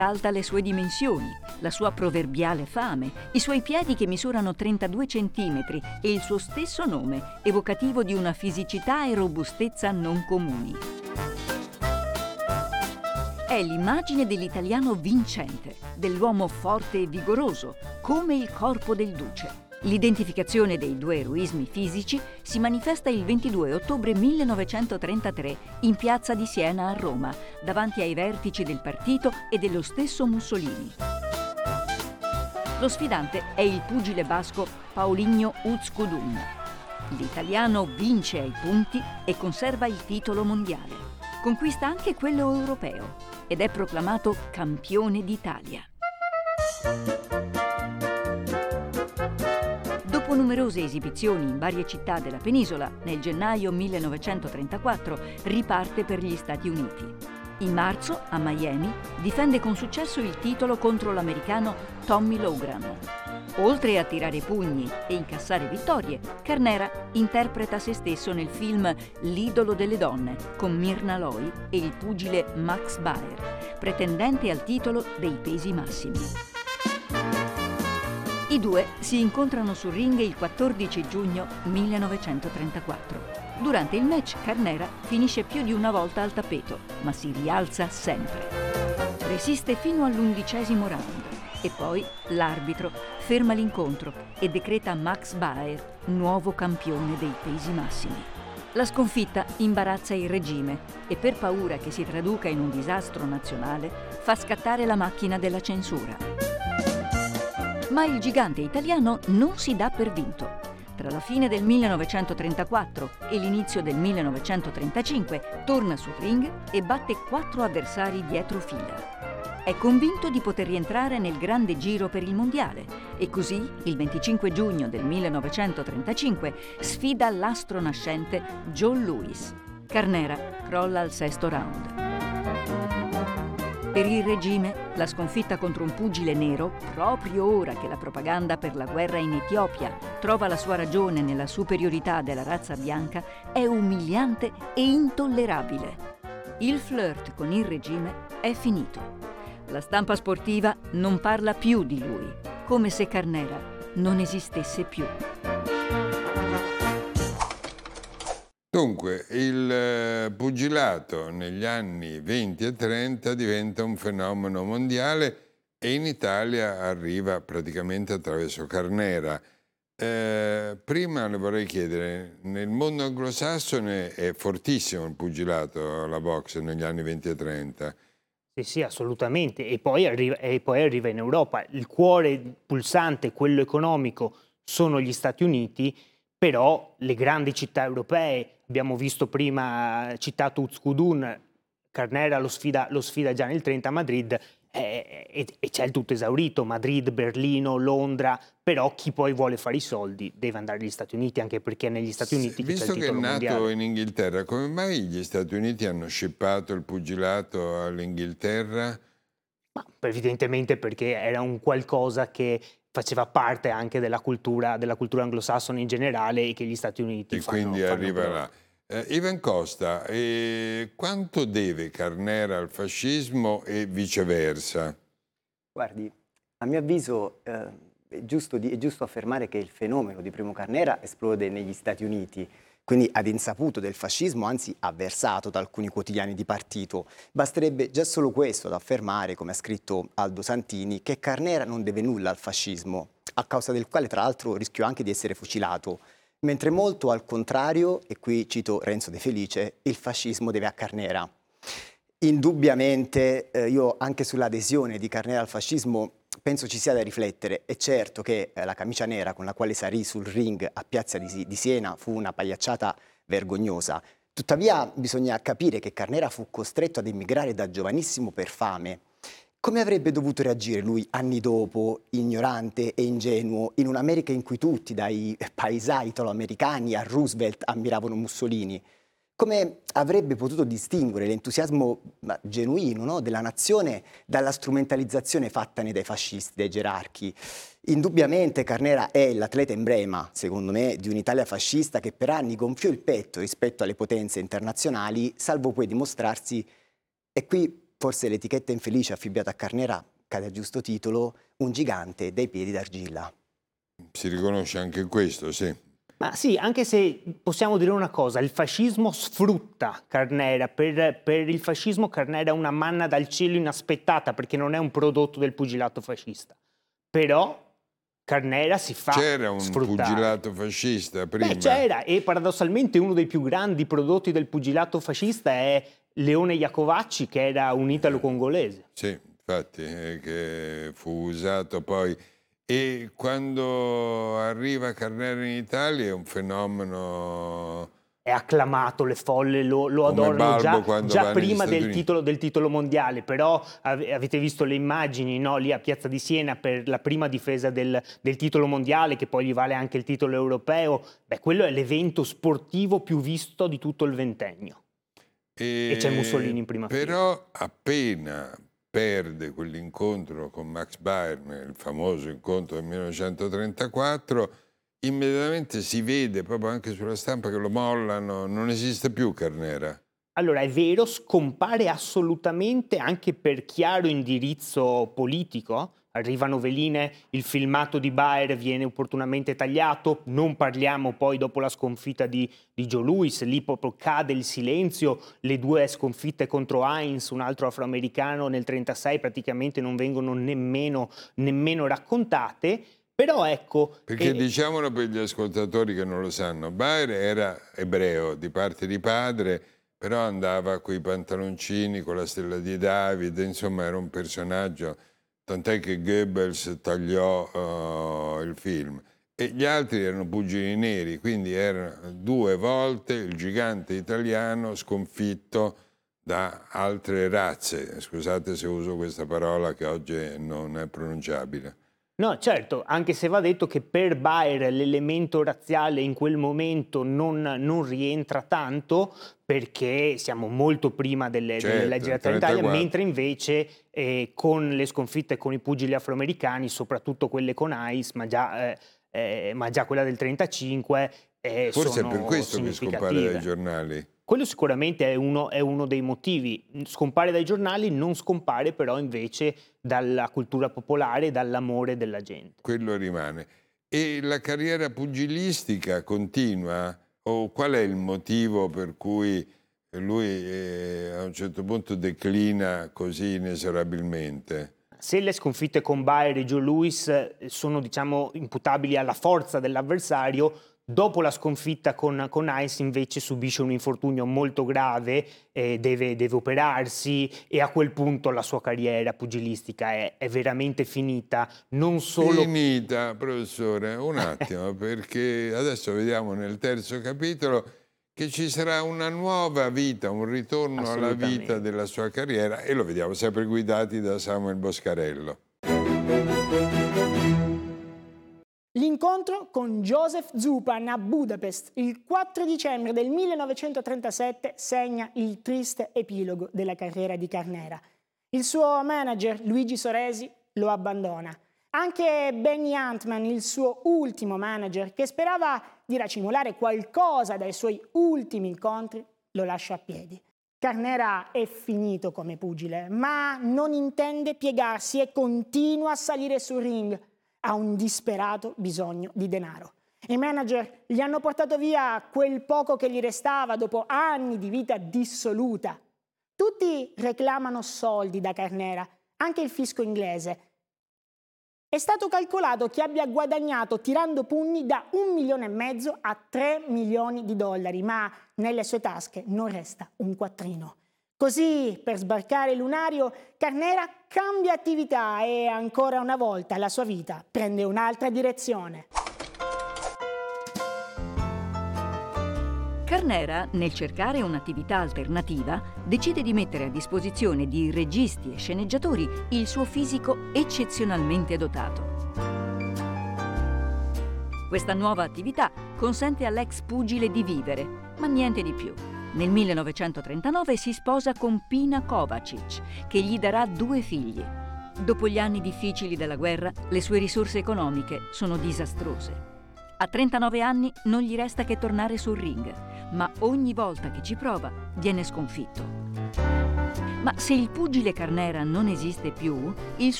Alta le sue dimensioni, la sua proverbiale fame, i suoi piedi che misurano 32 centimetri e il suo stesso nome, evocativo di una fisicità e robustezza non comuni. È l'immagine dell'italiano vincente, dell'uomo forte e vigoroso, come il corpo del duce. L'identificazione dei due eroismi fisici si manifesta il 22 ottobre 1933 in piazza di Siena a Roma, davanti ai vertici del partito e dello stesso Mussolini. Lo sfidante è il pugile basco Paulinho Uzcudun. L'italiano vince ai punti e conserva il titolo mondiale. Conquista anche quello europeo ed è proclamato campione d'Italia. Dopo numerose esibizioni in varie città della penisola, nel gennaio 1934 riparte per gli Stati Uniti. In marzo, a Miami, difende con successo il titolo contro l'americano Tommy Loughran. Oltre a tirare i pugni e incassare vittorie, Carnera interpreta se stesso nel film L'idolo delle donne con Myrna Loy e il pugile Max Baer, pretendente al titolo dei pesi massimi. I due si incontrano sul ring il 14 giugno 1934. Durante il match Carnera finisce più di una volta al tappeto, ma si rialza sempre. Resiste fino all'11° round e poi l'arbitro ferma l'incontro e decreta Max Baer nuovo campione dei pesi massimi. La sconfitta imbarazza il regime e per paura che si traduca in un disastro nazionale fa scattare la macchina della censura. Ma il gigante italiano non si dà per vinto. Tra la fine del 1934 e l'inizio del 1935 torna sul ring e batte 4 avversari dietro fila. È convinto di poter rientrare nel grande giro per il mondiale e così, il 25 giugno del 1935, sfida l'astro nascente John Lewis. Carnera crolla al 6° round. Per il regime, la sconfitta contro un pugile nero, proprio ora che la propaganda per la guerra in Etiopia trova la sua ragione nella superiorità della razza bianca, è umiliante e intollerabile. Il flirt con il regime è finito. La stampa sportiva non parla più di lui, come se Carnera non esistesse più. Dunque, il pugilato negli anni 20 e 30 diventa un fenomeno mondiale e in Italia arriva praticamente attraverso Carnera. Prima le vorrei chiedere, nel mondo anglosassone è fortissimo il pugilato, la boxe negli anni 20 e 30. Sì, assolutamente. E poi arriva in Europa. Il cuore pulsante, quello economico, sono gli Stati Uniti, però le grandi città europee, abbiamo visto prima citato Uzcudun, Carnera lo sfida già nel 30 a Madrid e c'è il tutto esaurito, Madrid, Berlino, Londra, però chi poi vuole fare i soldi deve andare agli Stati Uniti, anche perché negli Stati Uniti c'è il titolo mondiale. Visto che è nato in Inghilterra, come mai gli Stati Uniti hanno scippato il pugilato all'Inghilterra? Ma evidentemente perché era un qualcosa che faceva parte anche della cultura anglosassone in generale e che gli Stati Uniti fanno. E quindi arriva là. Ivan Costa, quanto deve Carnera al fascismo e viceversa? Guardi, a mio avviso è giusto affermare che il fenomeno di Primo Carnera esplode negli Stati Uniti, quindi ad insaputo del fascismo, anzi avversato da alcuni quotidiani di partito. Basterebbe già solo questo ad affermare, come ha scritto Aldo Santini, che Carnera non deve nulla al fascismo, a causa del quale tra l'altro rischiò anche di essere fucilato. Mentre molto al contrario, e qui cito Renzo De Felice, il fascismo deve a Carnera. Indubbiamente io anche sull'adesione di Carnera al fascismo penso ci sia da riflettere. È certo che la camicia nera con la quale salì sul ring a Piazza di Siena fu una pagliacciata vergognosa. Tuttavia bisogna capire che Carnera fu costretto ad emigrare da giovanissimo per fame. Come avrebbe dovuto reagire lui anni dopo, ignorante e ingenuo, in un'America in cui tutti, dai paesai italo-americani a Roosevelt, ammiravano Mussolini? Come avrebbe potuto distinguere l'entusiasmo genuino, no, della nazione dalla strumentalizzazione fattane dai fascisti, dai gerarchi? Indubbiamente Carnera è l'atleta emblema, secondo me, di un'Italia fascista che per anni gonfiò il petto rispetto alle potenze internazionali, salvo poi dimostrarsi, e qui forse l'etichetta infelice affibbiata a Carnera cade a giusto titolo, un gigante dai piedi d'argilla. Si riconosce anche questo, sì. Ma sì, anche se possiamo dire una cosa, il fascismo sfrutta Carnera, per il fascismo Carnera è una manna dal cielo inaspettata perché non è un prodotto del pugilato fascista, però Carnera si fa C'era un sfruttare. pugilato fascista prima? Beh, c'era, e paradossalmente uno dei più grandi prodotti del pugilato fascista è Leone Iacovacci, che era un italo-congolese. Sì, infatti, che fu usato poi. E quando arriva Carnera in Italia è un fenomeno... È acclamato, le folle lo adorano Balbo quando va già negli prima Stati del titolo mondiale, però avete visto le immagini, no? Lì a Piazza di Siena per la prima difesa del titolo mondiale, che poi gli vale anche il titolo europeo. Beh, quello è l'evento sportivo più visto di tutto il ventennio. E c'è Mussolini in prima fila. Però appena perde quell'incontro con Max Bayern, il famoso incontro del 1934, immediatamente si vede proprio anche sulla stampa che lo mollano, non esiste più Carnera. Allora, è vero, scompare assolutamente anche per chiaro indirizzo politico. Arrivano veline, il filmato di Baer viene opportunamente tagliato, non parliamo poi dopo la sconfitta di Joe Louis, lì proprio cade il silenzio, le due sconfitte contro Heinz, un altro afroamericano nel 1936, praticamente non vengono nemmeno raccontate. Però ecco... Perché diciamolo per gli ascoltatori che non lo sanno, Baer era ebreo di parte di padre, però andava coi pantaloncini, con la stella di Davide, insomma era un personaggio, tant'è che Goebbels tagliò il film. E gli altri erano pugili neri, quindi erano 2 volte il gigante italiano sconfitto da altre razze. Scusate se uso questa parola che oggi non è pronunciabile. No, certo, anche se va detto che per Baer l'elemento razziale in quel momento non rientra tanto, perché siamo molto prima delle leggi razziali in Italia, mentre invece con le sconfitte con i pugili afroamericani, soprattutto quelle con Heinz, ma già quella del 1935, forse sono è per questo che scompare dai giornali. Quello sicuramente è uno dei motivi. Scompare dai giornali, non scompare però invece dalla cultura popolare, dall'amore della gente. Quello rimane. E la carriera pugilistica continua? O qual è il motivo per cui lui a un certo punto declina così inesorabilmente? Se le sconfitte con Baer e Joe Louis sono, diciamo, imputabili alla forza dell'avversario, dopo la sconfitta con Heinz invece subisce un infortunio molto grave, deve operarsi, e a quel punto la sua carriera pugilistica è veramente finita. Non solo... Finita, professore, un attimo, perché adesso vediamo nel terzo capitolo che ci sarà una nuova vita, un ritorno alla vita della sua carriera, e lo vediamo sempre guidati da Samuel Boscarello. L'incontro con Joseph Zupan a Budapest il 4 dicembre del 1937 segna il triste epilogo della carriera di Carnera. Il suo manager Luigi Soresi lo abbandona. Anche Benny Huntman, il suo ultimo manager, che sperava di racimolare qualcosa dai suoi ultimi incontri, lo lascia a piedi. Carnera è finito come pugile, ma non intende piegarsi e continua a salire sul ring. Ha un disperato bisogno di denaro. I manager gli hanno portato via quel poco che gli restava dopo anni di vita dissoluta. Tutti reclamano soldi da Carnera, anche il fisco inglese. È stato calcolato che abbia guadagnato tirando pugni da $1,5 milioni a $3 milioni, ma nelle sue tasche non resta un quattrino. Così, per sbarcare il lunario, Carnera cambia attività e ancora una volta la sua vita prende un'altra direzione. Carnera, nel cercare un'attività alternativa, decide di mettere a disposizione di registi e sceneggiatori il suo fisico eccezionalmente dotato. Questa nuova attività consente all'ex pugile di vivere, ma niente di più. Nel 1939 si sposa con Pina Kovacic, che gli darà 2 figli. Dopo gli anni difficili della guerra, le sue risorse economiche sono disastrose. A 39 anni non gli resta che tornare sul ring, ma ogni volta che ci prova viene sconfitto. Ma se il pugile Carnera non esiste più, il